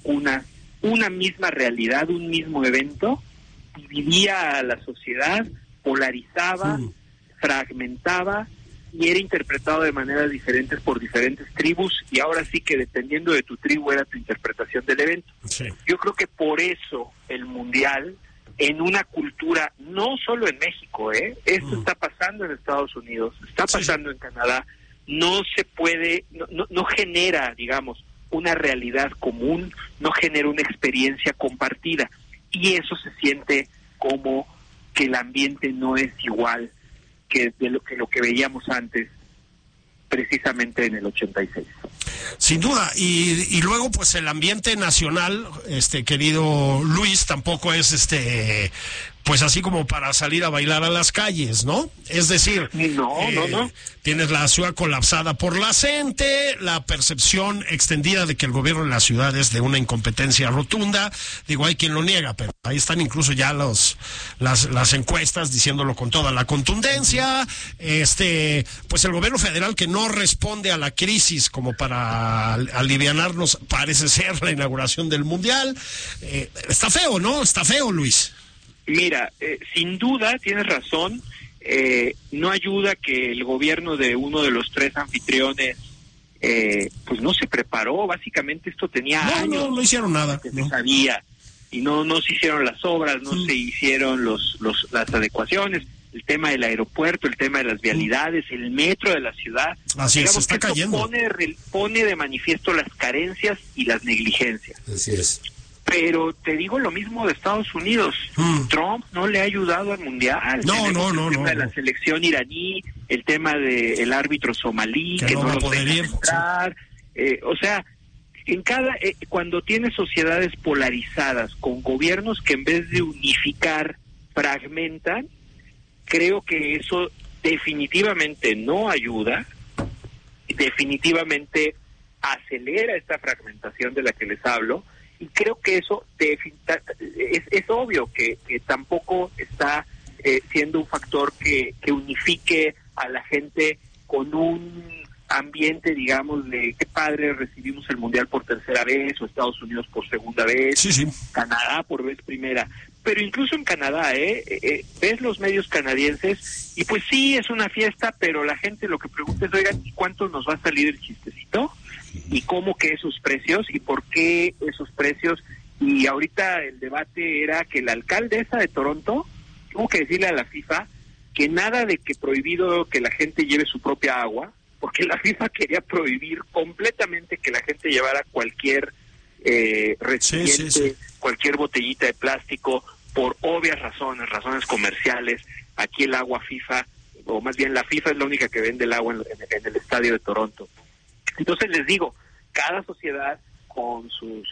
vacunas, una misma realidad, un mismo evento, dividía a la sociedad, polarizaba, fragmentaba y era interpretado de maneras diferentes por diferentes tribus, y ahora sí que dependiendo de tu tribu era tu interpretación del evento. Sí. Yo creo que por eso el Mundial, en una cultura, no solo en México, esto está pasando en Estados Unidos, está pasando en Canadá, no se puede, no genera, digamos, una realidad común, no genera una experiencia compartida, y eso se siente como que el ambiente no es igual que lo que veíamos antes, precisamente en el 86. Sin duda, y luego pues el ambiente nacional, querido Luis, tampoco es pues así como para salir a bailar a las calles, ¿no? Es decir, no. Tienes la ciudad colapsada por la gente, la percepción extendida de que el gobierno de la ciudad es de una incompetencia rotunda. Digo, hay quien lo niega, pero ahí están incluso ya las encuestas diciéndolo con toda la contundencia. Pues el gobierno federal que no responde a la crisis como para alivianarnos, parece ser la inauguración del Mundial. Está feo, ¿no? Está feo, Luis. Mira, sin duda tienes razón, no ayuda que el gobierno de uno de los tres anfitriones pues no se preparó, básicamente esto tenía años. No hicieron nada. Que se sabía, y no se hicieron las obras, no se hicieron las adecuaciones, el tema del aeropuerto, el tema de las vialidades, el metro de la ciudad. Así es, está cayendo. Pone de manifiesto las carencias y las negligencias. Así es. Pero te digo lo mismo de Estados Unidos. Trump no le ha ayudado al Mundial. No. El tema de la selección iraní, el tema del árbitro somalí, que no lo dejan entrar. O sea, cuando tienes sociedades polarizadas con gobiernos que en vez de unificar, fragmentan, creo que eso definitivamente no ayuda, definitivamente acelera esta fragmentación de la que les hablo. Y creo que eso es obvio que tampoco está siendo un factor que unifique a la gente con un ambiente, digamos, de qué padre recibimos el Mundial por tercera vez, o Estados Unidos por segunda vez, Canadá por vez primera. Pero incluso en Canadá, ves los medios canadienses y pues sí, es una fiesta, pero la gente lo que pregunta es, oigan, ¿y cuánto nos va a salir el chistecito? ¿Y cómo que esos precios? ¿Y por qué esos precios? Y ahorita el debate era que la alcaldesa de Toronto tuvo que decirle a la FIFA que nada de que prohibido que la gente lleve su propia agua, porque la FIFA quería prohibir completamente que la gente llevara cualquier recipiente, cualquier botellita de plástico, por obvias razones comerciales. Aquí el agua FIFA, o más bien la FIFA es la única que vende el agua en el estadio de Toronto. Entonces les digo, cada sociedad con sus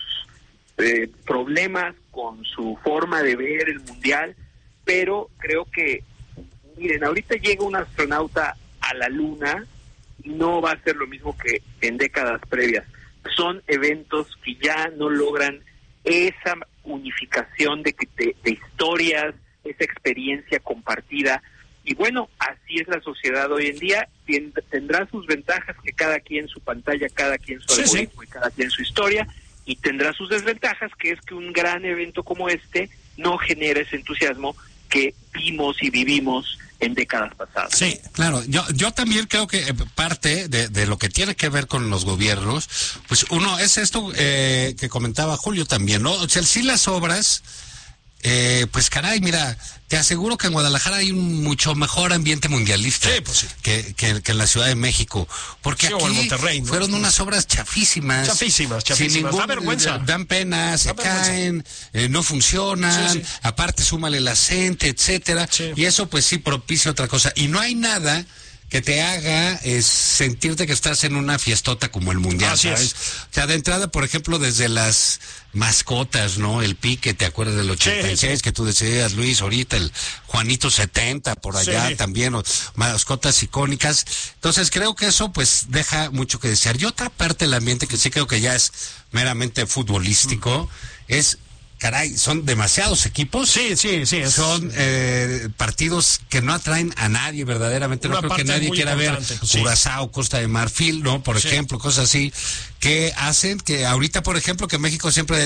problemas, con su forma de ver el Mundial, pero creo que, miren, ahorita llega un astronauta a la Luna y no va a ser lo mismo que en décadas previas. Son eventos que ya no logran esa unificación de historias, esa experiencia compartida. Y bueno, así es la sociedad hoy en día. Tendrá sus ventajas, que cada quien su pantalla, cada quien su algoritmo y cada quien su historia, y tendrá sus desventajas, que es que un gran evento como este no genera ese entusiasmo que vimos y vivimos en décadas pasadas. Sí, claro. Yo también creo que parte de lo que tiene que ver con los gobiernos, pues uno es esto que comentaba Julio también, ¿no? O sea, sí las obras, pues caray, mira, te aseguro que en Guadalajara hay un mucho mejor ambiente mundialista que en la Ciudad de México, porque aquí en Monterrey, ¿no? Fueron unas obras chafísimas. Sin da vergüenza. Dan pena, se caen, no funcionan, aparte súmale la gente, etcétera, y eso pues sí propicia otra cosa, y no hay nada que te haga sentirte que estás en una fiestota como el Mundial, ¿sabes? O sea, de entrada, por ejemplo, desde las mascotas, ¿no? El Pique, ¿te acuerdas del 86 que tú decías, Luis? Ahorita el Juanito 70 por allá también, mascotas icónicas. Entonces, creo que eso, pues, deja mucho que desear. Y otra parte del ambiente que sí creo que ya es meramente futbolístico, es... Caray, son demasiados equipos. Sí. Son partidos que no atraen a nadie verdaderamente. No creo que nadie quiera ver Curazao, Costa de Marfil, ¿no? Por ejemplo, cosas así que hacen que ahorita, por ejemplo, que México siempre